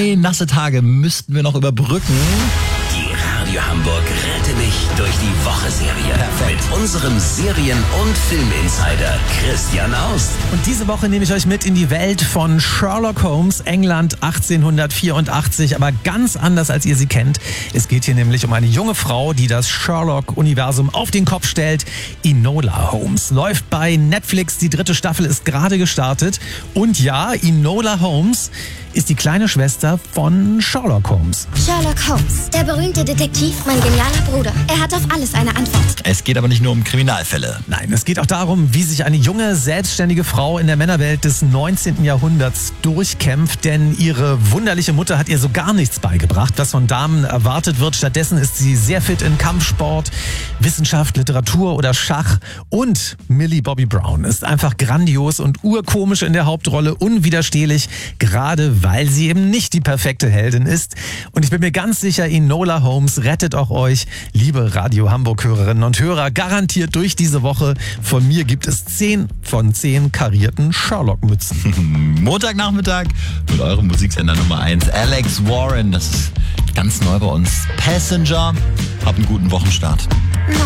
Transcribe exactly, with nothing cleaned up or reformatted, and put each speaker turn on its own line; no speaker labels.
Zwei nasse Tage müssten wir noch überbrücken.
Die Radio Hamburg Rette mich durch die Woche-Serie. Perfekt. Mit unserem Serien- und Filminsider Christian Aust.
Und diese Woche nehme ich euch mit in die Welt von Sherlock Holmes, England achtzehnhundertvierundachtzig, aber ganz anders, als ihr sie kennt. Es geht hier nämlich um eine junge Frau, die das Sherlock-Universum auf den Kopf stellt. Enola Holmes läuft bei Netflix, die dritte Staffel ist gerade gestartet. Und ja, Enola Holmes ist die kleine Schwester von Sherlock Holmes.
Sherlock Holmes, der berühmte Detektiv, mein genialer Bruder. Er hat auf alles eine Antwort.
Es geht aber nicht nur um Kriminalfälle.
Nein, es geht auch darum, wie sich eine junge, selbstständige Frau in der Männerwelt des neunzehnten Jahrhunderts durchkämpft, denn ihre wunderliche Mutter hat ihr so gar nichts beigebracht, was von Damen erwartet wird. Stattdessen ist sie sehr fit in Kampfsport, Wissenschaft, Literatur oder Schach. Und Millie Bobby Brown ist einfach grandios und urkomisch in der Hauptrolle, unwiderstehlich, gerade weil sie eben nicht die perfekte Heldin ist. Und ich bin mir ganz sicher, Enola Holmes rettet auch euch, liebe Radio Hamburg-Hörerinnen und Hörer, garantiert durch diese Woche. Von mir gibt es zehn von zehn karierten Sherlock-Mützen.
Montagnachmittag mit eurem Musiksender Nummer eins, Alex Warren. Das ist ganz neu bei uns. Passenger. Habt einen guten Wochenstart.